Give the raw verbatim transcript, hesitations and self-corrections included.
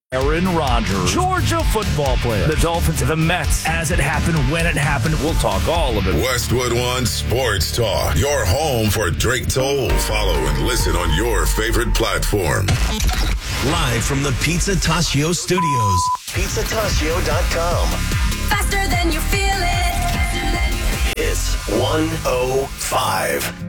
Aaron Rodgers, Georgia football player, the Dolphins, the Mets, as it happened, when it happened. We'll talk all of it. Westwood One Sports Talk, your home for Drake Toll. Follow and listen on your favorite platform. Live from the Pizza Tacio Studios. pizza tacio dot com. Faster than you feel it. It's one oh five.